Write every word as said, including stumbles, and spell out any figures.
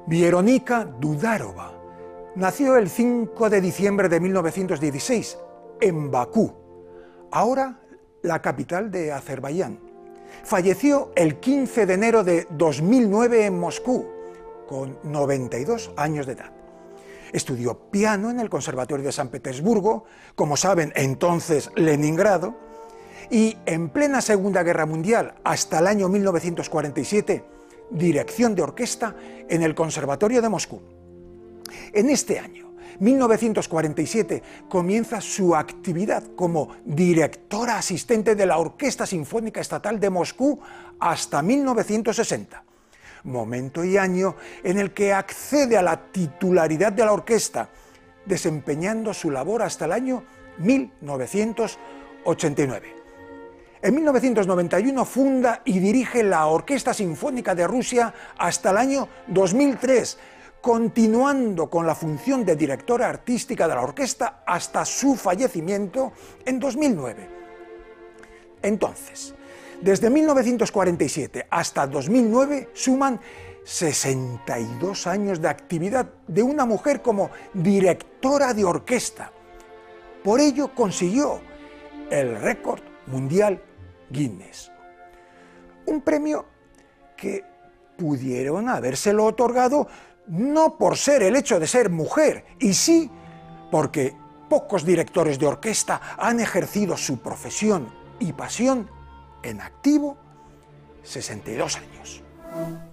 Vieronika Dudarova nació el cinco de diciembre de mil novecientos dieciséis en Bakú, ahora la capital de Azerbaiyán. Falleció el quince de enero de dos mil nueve en Moscú, con noventa y dos años de edad. Estudió piano en el Conservatorio de San Petersburgo, como saben, entonces Leningrado, y en plena Segunda Guerra Mundial, hasta el año mil novecientos cuarenta y siete, dirección de orquesta en el Conservatorio de Moscú. En este año, mil novecientos cuarenta y siete, comienza su actividad como directora asistente de la Orquesta Sinfónica Estatal de Moscú hasta mil novecientos sesenta, momento y año en el que accede a la titularidad de la orquesta, desempeñando su labor hasta el año mil novecientos ochenta y nueve. En mil novecientos noventa y uno funda y dirige la Orquesta Sinfónica de Rusia hasta el año dos mil tres, continuando con la función de directora artística de la orquesta hasta su fallecimiento en dos mil nueve. Entonces, desde mil novecientos cuarenta y siete hasta dos mil nueve suman sesenta y dos años de actividad de una mujer como directora de orquesta. Por ello consiguió el récord mundial Guinness, un premio que pudieron habérselo otorgado no por ser el hecho de ser mujer, y sí porque pocos directores de orquesta han ejercido su profesión y pasión en activo sesenta y dos años.